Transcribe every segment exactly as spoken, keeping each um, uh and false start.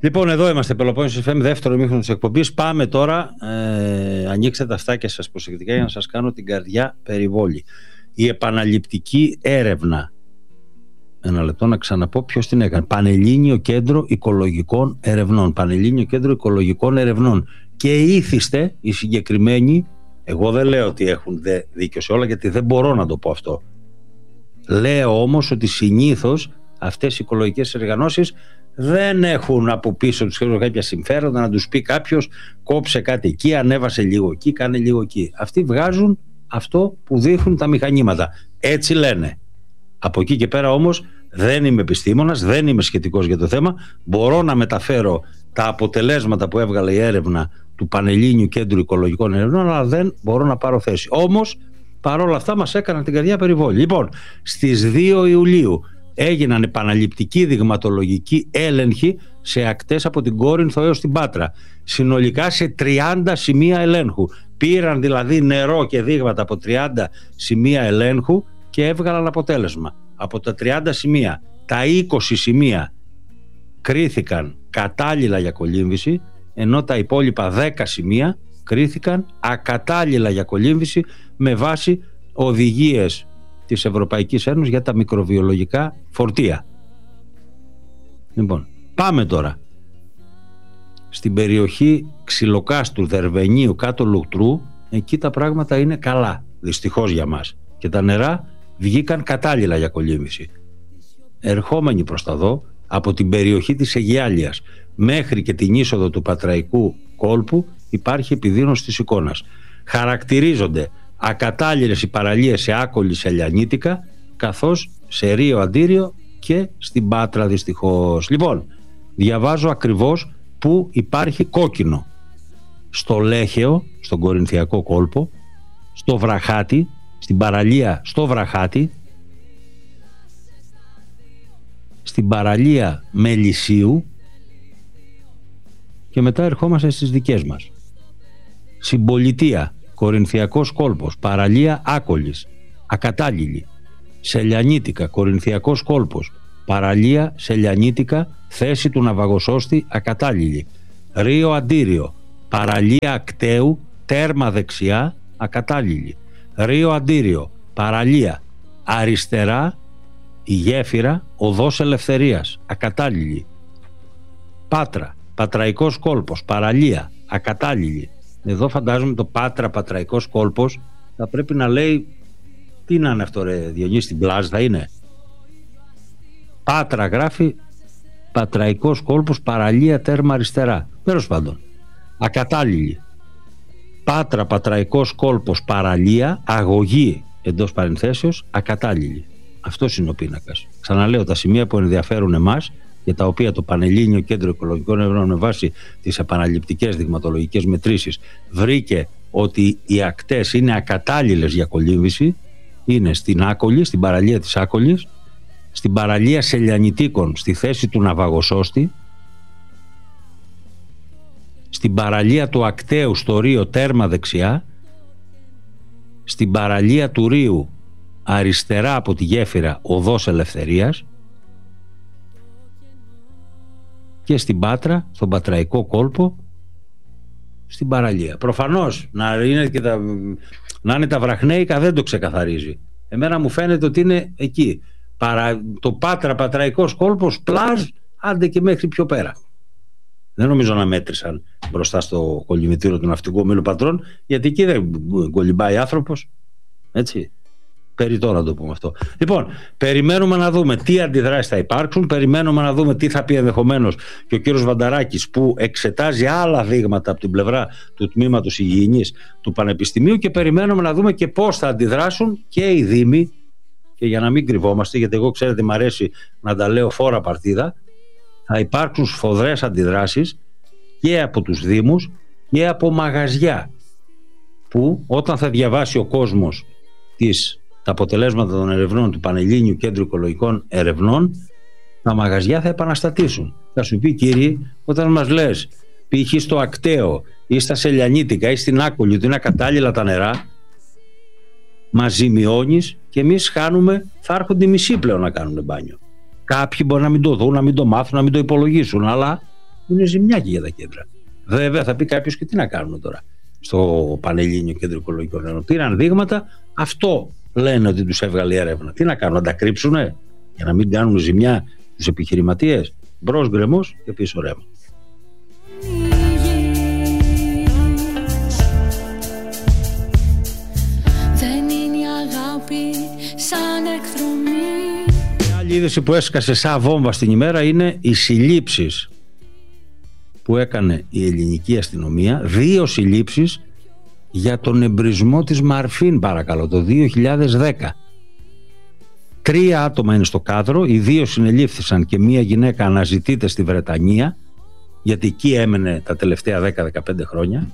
Λοιπόν, εδώ είμαστε, Πελοπόννησος εφ εμ, δεύτερο ημίχρονο της εκπομπής. Πάμε τώρα, ε, ανοίξτε τα αυτάκια σας προσεκτικά για να σας κάνω την καρδιά περιβόλη. Η επαναληπτική έρευνα, ένα λεπτό να ξαναπώ ποιος την έκανε. Πανελλήνιο Κέντρο Οικολογικών Ερευνών. Πανελλήνιο Κέντρο Οικολογικών Ερευνών. Και ήθιστε οι συγκεκριμένοι, εγώ δεν λέω ότι έχουν δίκιο σε όλα, γιατί δεν μπορώ να το πω αυτό. Λέω όμως ότι συνήθως αυτές οι οικολογικές οργανώσεις δεν έχουν από πίσω τους κάποια συμφέροντα να τους πει κάποιος κόψε κάτι εκεί, ανέβασε λίγο εκεί, κάνε λίγο εκεί. Αυτοί βγάζουν αυτό που δείχνουν τα μηχανήματα. Έτσι λένε. Από εκεί και πέρα όμως δεν είμαι επιστήμονας, δεν είμαι σχετικός για το θέμα. Μπορώ να μεταφέρω τα αποτελέσματα που έβγαλε η έρευνα του Πανελλήνιου Κέντρου Οικολογικών Ερευνών, αλλά δεν μπορώ να πάρω θέση. Όμως παρόλα αυτά μας έκαναν την καρδιά περιβόλη. Λοιπόν, στις δύο Ιουλίου έγιναν επαναληπτικοί δειγματολογικοί έλεγχοι σε ακτές από την Κόρινθο έως την Πάτρα. Συνολικά σε τριάντα σημεία ελέγχου. Πήραν δηλαδή νερό και δείγματα από τριάντα σημεία ελέγχου και έβγαλαν αποτέλεσμα. Από τα τριάντα σημεία, τα είκοσι σημεία κρίθηκαν κατάλληλα για κολύμβηση, ενώ τα υπόλοιπα δέκα σημεία κρίθηκαν ακατάλληλα για κολύμβηση με βάση οδηγίες της Ευρωπαϊκής Ένωσης για τα μικροβιολογικά φορτία. Λοιπόν, πάμε τώρα στην περιοχή Ξυλοκάστρου, Δερβενίου, κάτω Λουτρού. Εκεί τα πράγματα είναι καλά, δυστυχώς για μας, και τα νερά βγήκαν κατάλληλα για κολύμβηση. Ερχόμενοι προς τα δω, από την περιοχή της Αιγιάλειας μέχρι και την είσοδο του Πατραϊκού κόλπου υπάρχει επιδείνωση της εικόνας. Χαρακτηρίζονται ακατάλληλες οι παραλίες σε Άκολη, σε Λιανίτικα, καθώς σε Ρίο Αντίριο και στην Πάτρα, δυστυχώς. Λοιπόν, διαβάζω ακριβώς που υπάρχει κόκκινο. Στο Λέχαιο, στον Κορινθιακό κόλπο, στο Βραχάτι, στην παραλία στο Βραχάτι, στην παραλία Μελισσίου, και μετά ερχόμαστε στις δικές μας. Συμπολιτεία, Κορινθιακός κόλπος, παραλία Άκολης, ακατάλληλη. Σελιανίτικα, Κορινθιακός κόλπος, παραλία Σελιανίτικα, θέση του ναυαγοσώστη, ακατάλληλη. Ρίο Αντίριο, παραλία Ακταίου, τέρμα δεξιά, ακατάλληλη. Ρίο Αντίριο, παραλία αριστερά, η γέφυρα, οδός Ελευθερίας, ακατάλληλη. Πάτρα, Πατραϊκός κόλπος, παραλία, ακατάλληλη. Εδώ φαντάζομαι το Πάτρα, Πατραϊκός κόλπος θα πρέπει να λέει, τι να είναι αυτό ρε Διονύση, στην Πλάζ θα είναι. Πάτρα γράφει, Πατραϊκός κόλπος, παραλία, τέρμα αριστερά. Τέλος πάντων, ακατάλληλη. Πάτρα, Πατραϊκός κόλπος, παραλία, αγωγή εντός παρενθέσεως, ακατάλληλη. Αυτός είναι ο πίνακας. Ξαναλέω, τα σημεία που ενδιαφέρουν εμάς, για τα οποία το Πανελλήνιο Κέντρο Οικολογικών Ερευνών με βάση τις επαναληπτικές δειγματολογικές μετρήσεις βρήκε ότι οι ακτές είναι ακατάλληλες για κολύμβηση, είναι στην Άκολη, στην παραλία της Άκολης, στην παραλία Σελιανιτίκων, στη θέση του ναυαγοσώστη, στην παραλία του Ακταίου στο Ρίο τέρμα δεξιά, στην παραλία του Ρίου αριστερά από τη γέφυρα οδός Ελευθερίας, και στην Πάτρα, στον Πατραϊκό κόλπο, στην παραλία. Προφανώς να είναι, και τα, να είναι τα βραχνέικα δεν το ξεκαθαρίζει. Εμένα μου φαίνεται ότι είναι εκεί. Παρα, το Πάτρα, Πατραϊκός κόλπος, Πλάζ, άντε και μέχρι πιο πέρα. Δεν νομίζω να μέτρησαν μπροστά στο κολυμβητήριο του Ναυτικού Ομίλου Πατρών, γιατί εκεί δεν κολυμπάει άνθρωπος. Έτσι. Περιττό να το πούμε αυτό. Λοιπόν, περιμένουμε να δούμε τι αντιδράσεις θα υπάρξουν, περιμένουμε να δούμε τι θα πει ενδεχομένως και ο κύριος Βανταράκης, που εξετάζει άλλα δείγματα από την πλευρά του Τμήματος Υγιεινής του Πανεπιστημίου, και περιμένουμε να δούμε και πώς θα αντιδράσουν και οι Δήμοι. Και για να μην κρυβόμαστε, γιατί εγώ ξέρετε μου αρέσει να τα λέω φόρα παρτίδα, θα υπάρξουν σφοδρές αντιδράσεις και από τους Δήμους και από μαγαζιά, που όταν θα διαβάσει ο κόσμος τις τα αποτελέσματα των ερευνών του Πανελλήνιου Κέντρου Οικολογικών Ερευνών, τα μαγαζιά θα επαναστατήσουν. Θα σου πει, κύριε, όταν μας λες π.χ. στο Ακταίο ή στα Σελιανίτικα ή στην Άκολη ότι είναι ακατάλληλα τα νερά, μας ζημιώνεις και εμείς χάνουμε, θα έρχονται οι μισοί πλέον να κάνουν μπάνιο. Κάποιοι μπορεί να μην το δουν, να μην το μάθουν, να μην το υπολογίσουν, αλλά Είναι ζημιά και για τα κέντρα. Βέβαια θα πει κάποιος, και τι να κάνουμε τώρα στο Πανελλήνιο Κέντρο Οικολογικών Ερευνών? Πήραν δείγματα, αυτό λένε ότι τους έβγαλε η έρευνα. Τι να κάνουν, να τα κρύψουνε για να μην κάνουν ζημιά τους επιχειρηματίες? Μπρος γκρεμός και πίσω ρέμα. Δεν είναι η αγάπη σαν εκδρομή. Η άλλη είδηση που έσκασε σαν βόμβα στην ημέρα είναι οι συλλήψεις που έκανε η ελληνική αστυνομία. Δύο συλλήψεις για τον εμπρισμό της Μαρφίν, παρακαλώ, το δύο χιλιάδες δέκα. Τρία άτομα είναι στο κάδρο, οι δύο συνελήφθησαν και μία γυναίκα αναζητείται στη Βρετανία, γιατί εκεί έμενε τα τελευταία δέκα με δεκαπέντε χρόνια.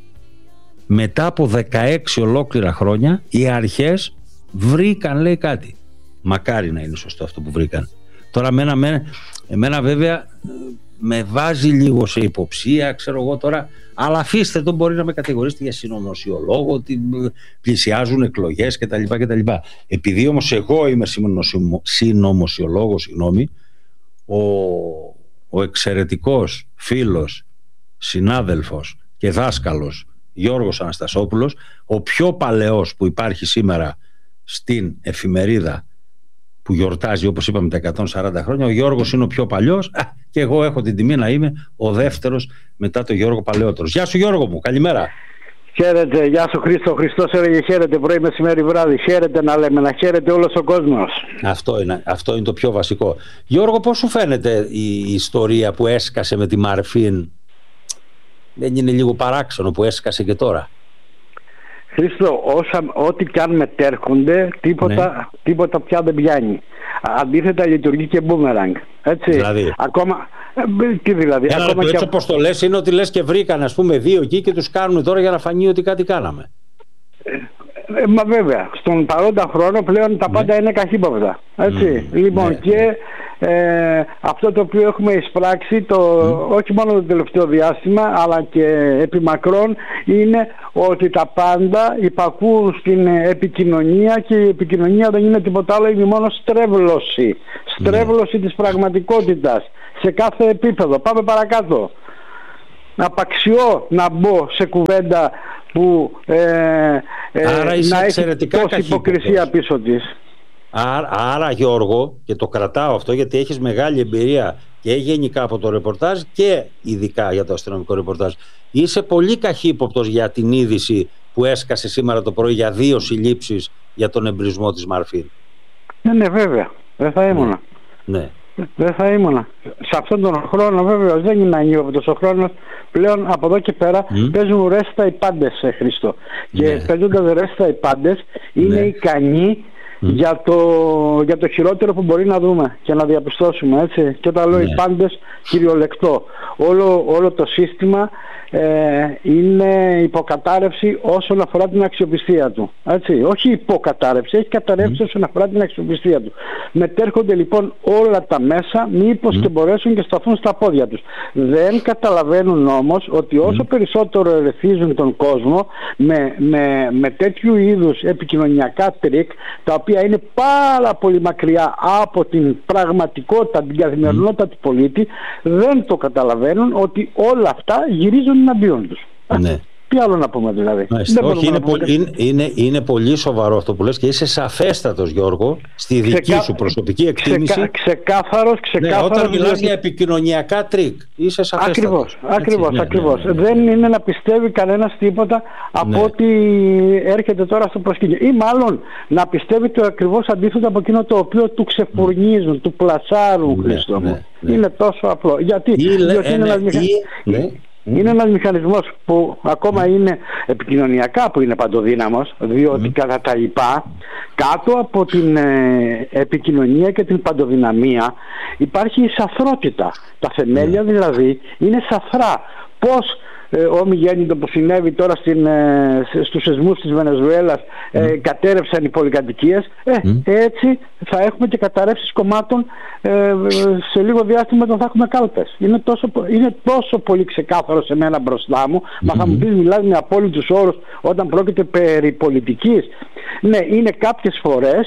Μετά από δεκαέξι ολόκληρα χρόνια οι αρχές βρήκαν, λέει, κάτι. Μακάρι να είναι σωστό αυτό που βρήκαν. Τώρα εμένα, εμένα, εμένα βέβαια με βάζει λίγο σε υποψία, ξέρω εγώ τώρα, αλλά αφήστε τον, μπορεί να με κατηγορήσετε για συνωμοσιολόγο, ότι πλησιάζουν εκλογές κτλ. κτλ. Επειδή όμως εγώ είμαι συνωμοσιολόγος, συγγνώμη, ο, ο εξαιρετικός φίλος, συνάδελφος και δάσκαλος Γιώργος Αναστασόπουλος, ο πιο παλαιός που υπάρχει σήμερα στην εφημερίδα που γιορτάζει, όπως είπαμε, τα εκατόν σαράντα χρόνια, ο Γιώργος είναι ο πιο παλιός, α, και εγώ έχω την τιμή να είμαι ο δεύτερος μετά τον Γιώργο παλαιότερος. Γεια σου Γιώργο μου, καλημέρα. Χαίρετε, γεια σου Χρήστο. Ο Χριστός έλεγε χαίρετε πρωί, μεσημέρι, βράδυ. Χαίρετε να λέμε, να χαίρετε όλος ο κόσμος. Αυτό είναι, αυτό είναι το πιο βασικό. Γιώργο, πώς σου φαίνεται η ιστορία που έσκασε με τη Μαρφίν? Δεν είναι λίγο παράξενο που έσκασε και τώρα? Χρήστο, όσα, ό,τι κι αν μετέρχονται, τίποτα, ναι. τίποτα πια δεν πιάνει. Αντίθετα λειτουργεί και μπούμεραγκ. Έτσι. Δηλαδή. Ακόμα, τι δηλαδή. Ένα ακόμα έτσι και... όπως το λες, είναι ότι λες και βρήκαν, ας πούμε, δύο εκεί και τους κάνουν τώρα για να φανεί ότι κάτι κάναμε. Ε, ε, μα βέβαια, στον παρόντα χρόνο πλέον τα πάντα ναι. είναι καχύποπτα. Έτσι. Mm, λοιπόν, ναι, και ε, αυτό το οποίο έχουμε εισπράξει το, mm. όχι μόνο το τελευταίο διάστημα, αλλά και επί μακρόν, είναι ότι τα πάντα υπακούουν στην επικοινωνία, και η επικοινωνία δεν είναι τίποτα άλλο, είναι μόνο στρέβλωση. Στρέβλωση mm. της πραγματικότητας σε κάθε επίπεδο. Πάμε παρακάτω. Απαξιώ να μπω σε κουβέντα που ε, ε, άρα είσαι να έχει τόση υποκρισία πίσω της. Άρα, άρα Γιώργο, και το κρατάω αυτό γιατί έχεις μεγάλη εμπειρία και γενικά από το ρεπορτάζ και ειδικά για το αστυνομικό ρεπορτάζ, είσαι πολύ καχύποπτος για την είδηση που έσκασε σήμερα το πρωί για δύο συλλήψεις για τον εμπρισμό της Μαρφίν. Ναι, ναι, βέβαια. Δεν θα ήμουνα. Ναι. Δεν θα ήμουνα. Σε αυτόν τον χρόνο βέβαια δεν είναι ανίοπτος ο χρόνος. Πλέον από εδώ και πέρα mm. παίζουν ρέστα οι πάντες, Χρήστο. Και ναι. παίζοντας ρέστα οι πάντες είναι ναι. ικανοί mm. για, το, για το χειρότερο που μπορεί να δούμε και να διαπιστώσουμε, έτσι. Και όταν λέω ναι. οι πάντες, κυριολεκτό. Όλο, όλο το σύστημα ε, είναι υποκατάρρευση όσον αφορά την αξιοπιστία του. Έτσι. Όχι υποκατάρρευση, έχει καταρρεύσει mm. όσον αφορά την αξιοπιστία του. Μετέρχονται λοιπόν όλα τα μέσα, μήπως mm. και μπορέσουν και σταθούν στα πόδια τους. Δεν καταλαβαίνουν όμως ότι όσο mm. περισσότερο ερεθίζουν τον κόσμο με, με, με τέτοιου είδους επικοινωνιακά τρίκ, τα οποία είναι πάρα πολύ μακριά από την πραγματικότητα, την καθημερινότητα mm. του πολίτη, δεν το καταλαβαίνουν ότι όλα αυτά γυρίζουν εναντίον τους. Ναι. Τι άλλο να πούμε δηλαδή? Όχι, είναι, πο, είναι, είναι, είναι πολύ σοβαρό αυτό που λες και είσαι σαφέστατος, Γιώργο, στη δική Ξεκα... σου προσωπική εκτίμηση. Ξεκα... Ξεκάθαρος, ξεκάθαρος. Ναι, όταν μιλάς διότι... για επικοινωνιακά τρίκ, είσαι σαφέστατος. Ακριβώς, ακριβώς, ναι, ακριβώς. Ναι, ναι, ναι. Δεν είναι να πιστεύει κανένας τίποτα από ναι. ό,τι έρχεται τώρα στο προσκήνιο. Ή μάλλον να πιστεύει το ακριβώς αντίθετο από εκείνο το οποίο του ξεφουρνίζουν, mm. του πλασάρουν, ναι, Χριστό μου. Ναι, ναι. Είναι τόσο απλό. Γιατί, ή, διότι ε, είναι ναι, ένας μηχα... ή, ναι. Είναι ένας μηχανισμός που ακόμα mm. είναι επικοινωνιακά που είναι παντοδύναμος, διότι mm. κατά τα λοιπά κάτω από την ε, επικοινωνία και την παντοδυναμία υπάρχει η σαφρότητα. Τα θεμέλια mm. δηλαδή είναι σαφρά. Πώς ε, ομιγέννητο που συνέβη τώρα στην, ε, στους σεισμούς της Βενεζουέλας ε, mm. κατέρευσαν οι πολυκατοικίες, ε, mm. έτσι θα έχουμε και καταρρεύσεις κομμάτων, ε, σε λίγο διάστημα θα έχουμε κάλπες. Είναι τόσο, είναι τόσο πολύ ξεκάθαρο σε μένα μπροστά μου, mm-hmm. μα θα μου πεις μιλάς με απόλυτους όρους όταν πρόκειται περί πολιτικής. Ναι, είναι κάποιες φορές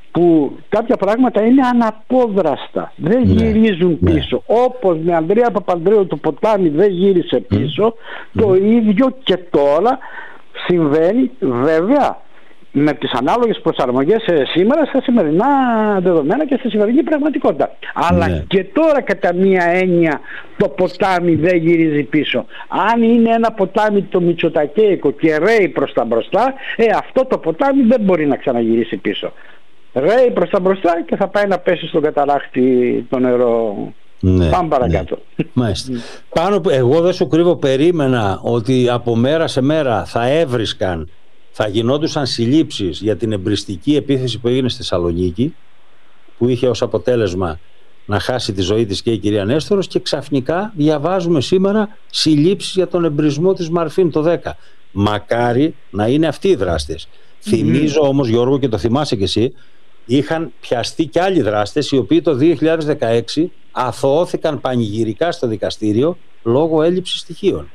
που κάποια πράγματα είναι αναπόδραστα, δεν ναι, γυρίζουν πίσω. Ναι. Όπως με Ανδρέα Παπανδρέου το ποτάμι δεν γύρισε πίσω, mm. το mm. ίδιο και τώρα συμβαίνει, βέβαια με τις ανάλογες προσαρμογές σήμερα στα σημερινά δεδομένα και στη σημερινή πραγματικότητα. Αλλά ναι. και τώρα κατά μία έννοια το ποτάμι δεν γυρίζει πίσω. Αν είναι ένα ποτάμι το μητσοτακέικο και ρέει προς τα μπροστά, ε, αυτό το ποτάμι δεν μπορεί να ξαναγυρίσει πίσω. Ρέει προς τα μπροστά και θα πάει να πέσει στον καταράκτη το νερό. Ναι, πάμε παρακάτω. Ναι. Μάλιστα. Πάνω που εγώ δεν σου κρύβω, περίμενα ότι από μέρα σε μέρα θα έβρισκαν, θα γινόντουσαν συλλήψεις για την εμπριστική επίθεση που έγινε στη Θεσσαλονίκη, που είχε ως αποτέλεσμα να χάσει τη ζωή της και η κυρία Νέστορος, και ξαφνικά διαβάζουμε σήμερα συλλήψεις για τον εμπρισμό της Μαρφίν το δέκα. Μακάρι να είναι αυτοί οι δράστες. Mm. Θυμίζω όμως, Γιώργο, και το θυμάσαι κι εσύ, είχαν πιαστεί και άλλοι δράστες οι οποίοι το δύο χιλιάδες δεκαέξι αθωώθηκαν πανηγυρικά στο δικαστήριο λόγω έλλειψης στοιχείων.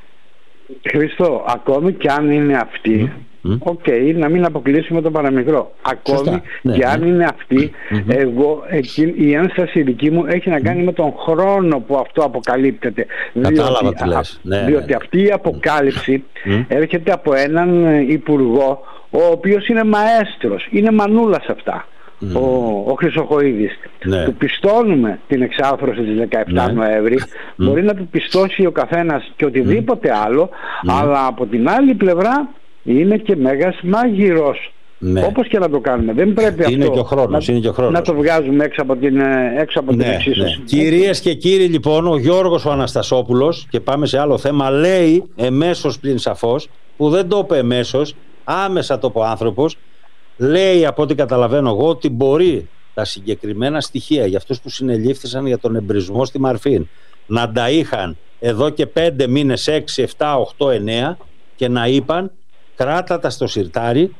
Χριστό, ακόμη και αν είναι αυτοί, οκ, mm. okay, να μην αποκλείσουμε το παραμικρό. Ακόμη Σωστά. και ναι, αν ναι. είναι αυτοί, mm-hmm. εγώ, εκεί, η ένσταση δική μου έχει να κάνει mm. με τον χρόνο που αυτό αποκαλύπτεται. Κατάλαβα διότι, τι λες. Ναι, διότι ναι. αυτή η αποκάλυψη mm. έρχεται από έναν υπουργό ο οποίος είναι μαέστρος, είναι μανούλα σε αυτά. Mm. Ο, ο Χρυσοχοΐδης. Ναι. Του πιστώνουμε την εξάφρωση της δεκαεφτά ναι. Νοέμβρη. Mm. Μπορεί να του πιστώσει ο καθένας και οτιδήποτε mm. άλλο, mm. αλλά από την άλλη πλευρά είναι και μέγας μάγειρος. Ναι. Όπως και να το κάνουμε. Δεν πρέπει είναι αυτό και ο χρόνος, να, είναι και ο χρόνος. να το βγάζουμε έξω από την, έξω από ναι, την εξίσωση. Ναι. Κυρίες και κύριοι, λοιπόν, ο Γιώργος ο Αναστασόπουλος, και πάμε σε άλλο θέμα, λέει εμέσως πλην σαφώς, που δεν το είπε εμέσως, άμεσα το είπε ο άνθρωπος, λέει από ό,τι καταλαβαίνω εγώ ότι μπορεί τα συγκεκριμένα στοιχεία για αυτούς που συνελήφθησαν για τον εμπρισμό στη Μαρφίν να τα είχαν εδώ και πέντε μήνες, έξι, εφτά, οκτώ, εννέα και να είπαν κράτα τα στο σιρτάρι,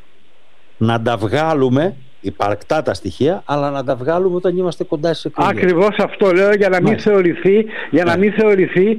να τα βγάλουμε υπαρκτά τα στοιχεία, αλλά να τα βγάλουμε όταν είμαστε κοντά στις εκλογές. Ακριβώς αυτό λέω, για να μην θεωρηθεί, για να μην θεωρηθεί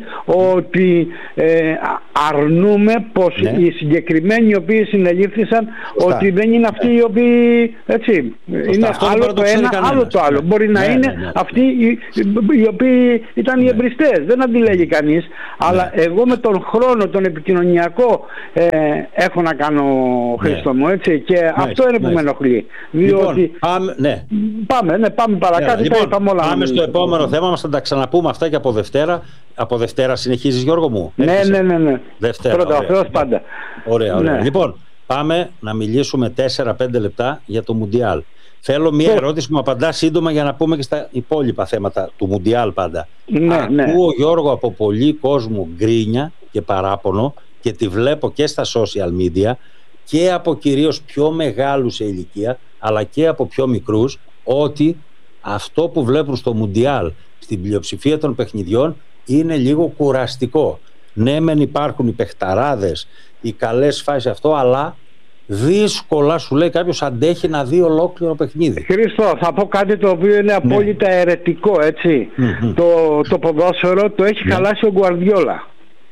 ότι ε, αρνούμε πως ναι. οι συγκεκριμένοι οι οποίοι συνελήφθησαν Σωστά. ότι δεν είναι αυτοί οι οποίοι έτσι, είναι αυτό άλλο το, το ένα, κανένας. άλλο το άλλο. Ναι. Μπορεί να ναι, είναι ναι, ναι, ναι. αυτοί οι, οι οποίοι ήταν ναι. οι εμπριστές, δεν αντιλέγει κανείς, ναι. αλλά εγώ με τον χρόνο, τον επικοινωνιακό ε, έχω να κάνω Χριστό μου, έτσι, και ναι. αυτό ναι. είναι που ναι. με ενοχλεί. Λοιπόν, πάμε, ναι. πάμε, ναι, πάμε παρακάτω. Ναι, λοιπόν, πάμε όλα πάμε στο επόμενο θέμα μας, θα τα ξαναπούμε αυτά και από Δευτέρα. Από Δευτέρα συνεχίζεις, Γιώργο μου? Ναι, ναι, ναι, ναι. Δευτέρα. Πρώτα, αυτός πάντα. Ωραία, ωραία. Ναι. Λοιπόν, πάμε να μιλήσουμε τέσσερα πέντε λεπτά για το Μουντιάλ. Θέλω μια oh. ερώτηση που μου απαντά σύντομα για να πούμε και στα υπόλοιπα θέματα του Μουντιάλ πάντα. Ναι, Ακούω, ναι. Γιώργο, από πολλοί κόσμο γκρίνια και παράπονο, και τη βλέπω και στα social media και από κυρίως πιο μεγάλους σε ηλικία, αλλά και από πιο μικρούς, ότι αυτό που βλέπουν στο Μουντιάλ στην πλειοψηφία των παιχνιδιών είναι λίγο κουραστικό. Ναι, μεν υπάρχουν οι παιχταράδες, οι καλές φάσεις αυτό, αλλά δύσκολα, σου λέει κάποιος, αντέχει να δει ολόκληρο παιχνίδι. Χρήστο, θα πω κάτι το οποίο είναι απόλυτα ναι. αιρετικό, έτσι. Mm-hmm. Το, το ποδόσφαιρο το έχει ναι. χαλάσει ο Γκουαρδιόλα.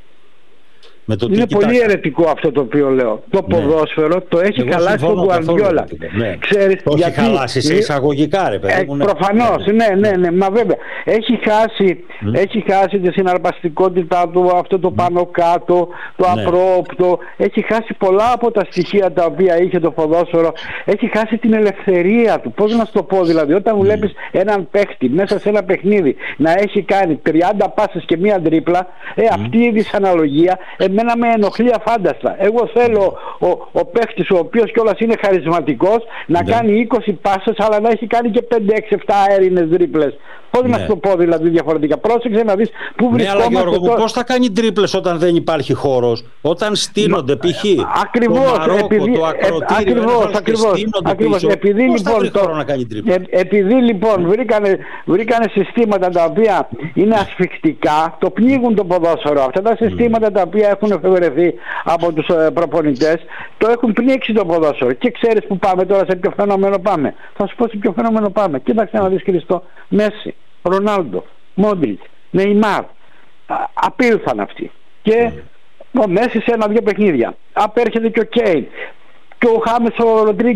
Με το είναι πολύ αιρετικό αυτό το οποίο λέω. Το ναι. ποδόσφαιρο το έχει Εγώ χαλάσει τον Γκουαρδιόλα. Ναι. Ξέρεις, το γιατί... έχει χαλάσει σε εισαγωγικά, ρε παιδί μου. Ε, προφανώς, ναι, ναι, ναι, μα βέβαια. Έχει χάσει, mm. έχει χάσει τη συναρπαστικότητά του, αυτό το πάνω κάτω, το ναι. απρόοπτο. Έχει χάσει πολλά από τα στοιχεία τα οποία είχε το ποδόσφαιρο. Έχει χάσει την ελευθερία του. Πώς να σου το πω, δηλαδή, όταν βλέπεις mm. έναν παίχτη μέσα σε ένα παιχνίδι να έχει κάνει τριάντα πάσες και μία τρίπλα, ε, αυτή η δυσαναλογία εμένα με ενοχλεί αφάνταστα. Εγώ θέλω ο, ο παίχτης, ο οποίος κιόλας είναι χαρισματικός, να ναι. κάνει είκοσι πάσες, αλλά να έχει κάνει και πέντε έξι επτά αέρινες τρίπλες. Πώς ναι. να σου το πω δηλαδή διαφορετικά? Πρόσεξε να δεις πού ναι, βρισκόμαστε. Ναι, αλλά Γιώργο, τώρα... πώς θα κάνει τρίπλες όταν δεν υπάρχει χώρος? Όταν στείνονται π.χ. Ακριβώς, το Μαρόκο, επειδή, το ακροτήριο, ακριβώς, ακριβώς, ακριβώς. Επειδή, πώς λοιπόν, θα βρει χώρο να κάνει τρίπλες? Ε, επειδή λοιπόν βρήκανε, βρήκανε συστήματα τα οποία είναι ασφικτικά, το πνίγουν το ποδόσφαιρο. Αυτά τα συστήματα mm. τα οποία έχουν εφευρεθεί από τους ε, προπονητές, το έχουν πνίξει το ποδόσφαιρο. Και ξέρεις που πάμε τώρα, σε ποιο φαινόμενο πάμε? Θα σου πω σε ποιο φαινόμενο πάμε. Κοίταξε να δεις, Χριστό. Μέση, Ρονάλντο, Μόντριτ, Νεϊμάρ, απήλθαν αυτοί. Και mm. ο Μέση σε ένα-δύο παιχνίδια. Απέρχεται και ο Κέιν και ο Χάμες ο Ροντρίγκες.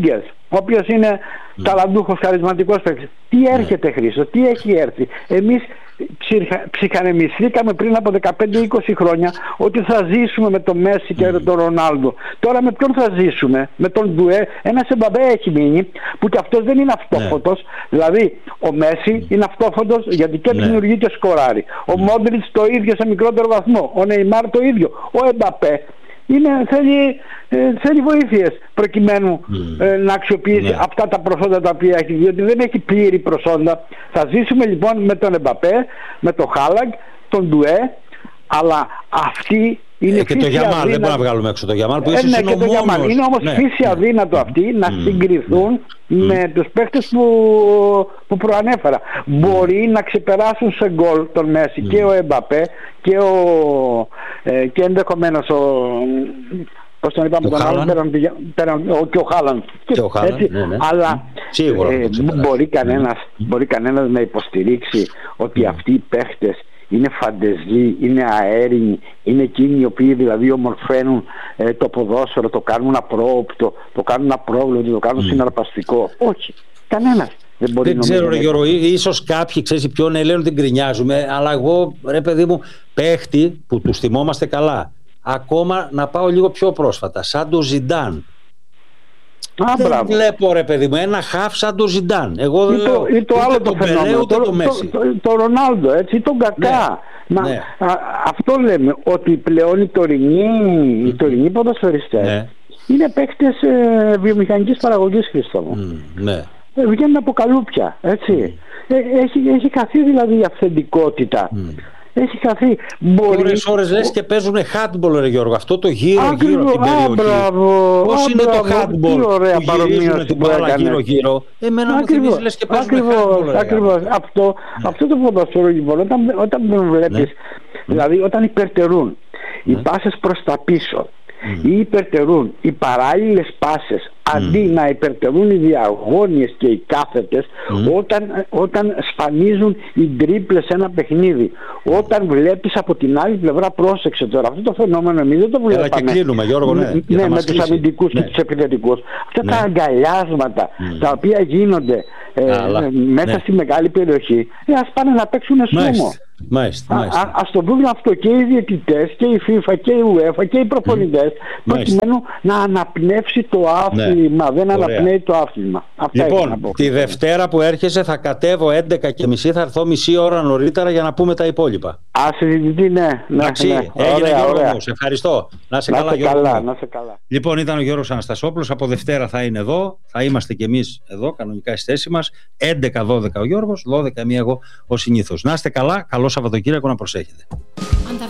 ο οποίος είναι mm. ταλαντούχος, χαρισματικός παίκτης. Τι έρχεται, Χρήστο, τι έχει έρθει? Εμείς ψυχανεμιστήκαμε πριν από δεκαπέντε είκοσι χρόνια ότι θα ζήσουμε με τον Μέση και mm. τον Ρονάλντο. Τώρα με ποιον θα ζήσουμε? Με τον Ντουέ. Ένας Εμπαπέ έχει μείνει, που και αυτός δεν είναι αυτόφωτος. Yeah. Δηλαδή ο Μέση mm. είναι αυτόφωτος γιατί και δημιουργεί yeah. και σκοράρει. Ο mm. Μόντριτς το ίδιο σε μικρότερο βαθμό. Ο Νεϊμάρ το ίδιο. Ο Εμπαπέ είναι, θέλει, ε, θέλει βοήθειες προκειμένου mm. ε, να αξιοποιήσει yeah. αυτά τα προσόντα τα οποία έχει, διότι δεν έχει πλήρη προσόντα. Θα ζήσουμε λοιπόν με τον Εμπαπέ, με τον Χάλαγκ, τον Ντουέ, αλλά αυτή είναι ε, και το Γιαμάλ, αδύνατο. Δεν μπορούμε να βγάλουμε έξω το Γιαμάλ που ε, ίσως ναι, είναι και ο το μόνος. Γιαμάλ. Είναι όμως ναι. φύση ναι. αδύνατο αυτοί να mm. συγκριθούν mm. με τους παίκτες που, που προανέφερα. Mm. Μπορεί να ξεπεράσουν σε γκολ τον Μέση mm. και ο Εμπαπέ και, ο, ε, και ενδεχομένως ο... Πώς τον είπαμε, τον άλλον, πέραν, πέραν, και ο Χάλαντ. Και ο Χάλαντ, ναι, ναι. Αλλά Σίγουρα, ε, μπορεί, κανένας, mm. μπορεί κανένας να υποστηρίξει ότι mm. αυτοί οι παίχτες είναι φαντεζοί, είναι αέρινοι, είναι εκείνοι οι οποίοι δηλαδή ομορφαίνουν ε, το ποδόσφαιρο, το κάνουν απρόοπτο, το κάνουν απρόβλεπτο, το κάνουν mm. συναρπαστικό. Όχι, κανένας. Δεν, μπορεί δεν ξέρω, ρε Γιώργο, ίσως κάποιοι ξέρεις ποιον λένε ότι την γκρινιάζουμε, αλλά εγώ, ρε παιδί μου, παίχτη που τους θυμόμαστε καλά. Ακόμα να πάω λίγο πιο πρόσφατα, σαν το Ζιντάν. Α, δεν μπράβο. Βλέπω, ρε παιδί μου, ένα χαφ σαν το Ζιντάν. Εγώ δεν λέω ή το άλλο το φαινόμενο, το, το, το, το, το Ρονάλντο, έτσι, ή τον Κακά. Ναι. Ναι. Α, αυτό λέμε, ότι πλέον οι τωρινοί, mm. οι τωρινοί ποδοσφαιριστές ναι. είναι παίκτες ε, βιομηχανικής παραγωγής, Χριστό μου. Mm. Ναι. Ε, βγαίνουν από καλούπια, έτσι. Mm. Ε, έχει, έχει χαθεί δηλαδή η αυθεντικότητα. Mm. Έχει χαθεί. Ώρες ώρες λες και παίζουν handball, ρε Γιώργο. Αυτό το γύρω Ακριβώς, γύρω από την περιοχή. Μπράβο, πώς α, είναι μπράβο, το handball που γυρίζουν την μπάλα γύρω γύρω? Εμένα μου θυμίζει λες και παίζουν handball. Ακριβώς. Αυτό, mm. αυτό το ποδόσφαιρο λοιπόν όταν, όταν τον βλέπεις, mm. δηλαδή όταν υπερτερούν mm. οι πάσες προς τα πίσω mm. ή υπερτερούν οι παράλληλες πάσες mm. αντί να υπερτερούν οι διαγώνιες και οι κάθετες mm. όταν, όταν σπανίζουν οι τρίπλες σε ένα παιχνίδι, mm. όταν βλέπεις από την άλλη πλευρά, πρόσεξε τώρα αυτό το φαινόμενο, εμείς δεν το βλέπαμε. Έλα και κλείνουμε, Γιώργο, ναι, ναι, με τους αμυντικούς ναι. και τους επιθετικούς, αυτά ναι. τα αγκαλιάσματα mm. τα οποία γίνονται ε, Αλλά, μέσα ναι. στη μεγάλη περιοχή, ε, ας πάνε να παίξουν σούμο. Μάλιστα, μάλιστα. Α, ας το δουν αυτό και οι διαιτητές και η FIFA και η UEFA και οι προπονητές mm. προκειμένου να αναπνεύσει το άθλημα. Ναι. Δεν Ωραία. αναπνέει το άθλημα. Αυτά λοιπόν, τη Δευτέρα που έρχεσαι θα κατέβω έντεκα και μισή, θα έρθω μισή ώρα νωρίτερα για να πούμε τα υπόλοιπα. Α, συζητητή, ναι. Εντάξει, ναι, ναι. Έγινε ωραία, Γιώργο ωραία. Μου, σε ευχαριστώ. Να σε να καλά, σε Γιώργο. Καλά, να σε καλά. Λοιπόν, ήταν ο Γιώργος Αναστασόπουλος. Από Δευτέρα θα είναι εδώ. Θα είμαστε κι εμείς εδώ, κανονικά στη θέση μας. έντεκα δώδεκα ο Γιώργος, δώδεκα μία εγώ ως συνήθως. Να είστε καλά. Καλό Σαββατοκύριακο, να προσέχετε.